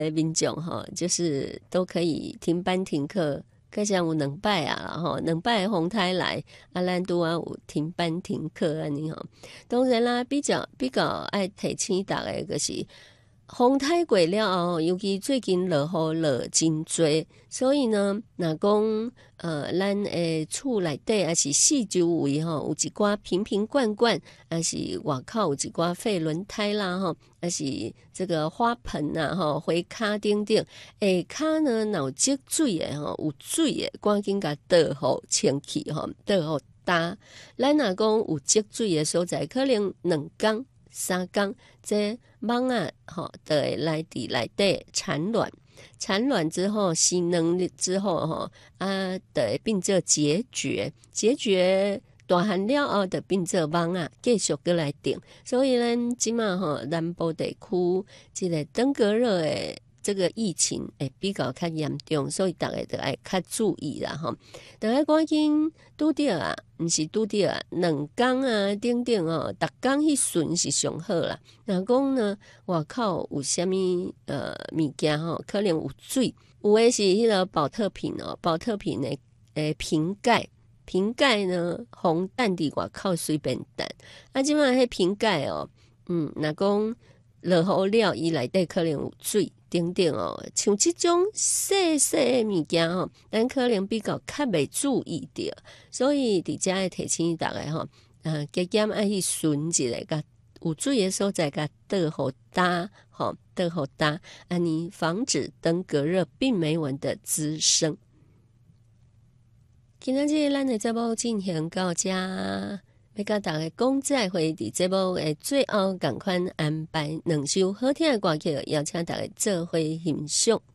民众哈，就是都可以停班停课。加上有2摆啊，吼，2摆风台来，咱拄啊有停班停课安尼吼。当然啦，比较爱提醒大家，就是风台过了后，尤其最近落雨落真多，所以呢，若讲咱诶厝内底还是四周围吼，有一寡瓶罐罐，还是外口有一寡废轮胎啦吼，还是这个花盆啊吼，花骹顶顶，下骹呢若有积水诶吼，有水诶，赶紧甲倒好清气吼，倒好干。咱若讲有积水诶所在，可能2工3工，这蚊啊吼，就会来伫内底产卵。产卵之后，吸卵之后吼，就会变做孑孓大汉了后，就变做蚊啊，继续过来叮。所以咱即马吼，南部地区即个登革热诶这个疫情会比较较严重，所以大家就要较注意啦吼。大家赶紧拄着啊，毋是拄着啊，2工啊，等等哦，逐工去巡是上好啦。若讲呢，外口有啥物物件吼，可能有水，有诶是迄个保特瓶哦，保特瓶诶瓶盖。瓶盖呢，红蛋伫外口随便蛋，即摆迄瓶盖哦，若讲落雨了，伊内底可能有水等等哦，像即种细诶物件吼，咱可能比较袂注意着，所以伫遮会提醒大家吼，加减爱去巡一下，甲有水诶所在，甲倒互干吼，倒互干，安尼防止登革热病媒蚊的滋生。今仔日咱的节目进行到这，要甲大家讲再会。伫节目的最后，赶快安排2首好听的歌曲，邀请大家做伙欣赏。